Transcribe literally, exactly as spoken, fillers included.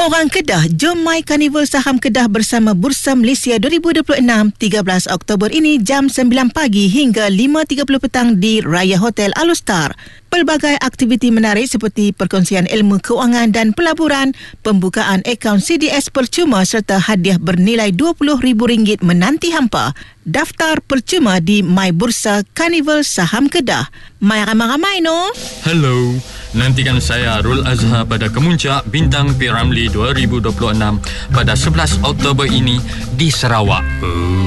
Orang Kedah, jom mai Karnival Saham Kedah bersama Bursa Malaysia dua ribu dua puluh enam, tiga belas Oktober ini jam sembilan pagi hingga lima tiga puluh petang di Raya Hotel Alustar. Pelbagai aktiviti menarik seperti perkongsian ilmu keuangan dan pelaburan, pembukaan akaun C D S percuma serta hadiah bernilai dua puluh ribu ringgit menanti hampa. Daftar percuma di My Bursa Karnival Saham Kedah. Mai ramai-ramai no. Hello, nantikan saya Rul Azhar pada Kemuncak Bintang P. Ramlee dua ribu dua puluh enam pada sebelas Oktober ini di Sarawak.